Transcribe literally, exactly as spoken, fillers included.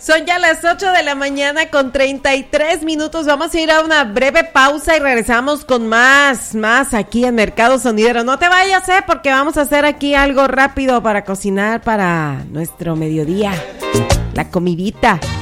Son ya las ocho de la mañana con treinta y tres minutos. Vamos a ir a una breve pausa y regresamos con más, más aquí en Mercado Sonidero. No te vayas, eh, porque vamos a hacer aquí algo rápido para cocinar para nuestro mediodía. La comidita.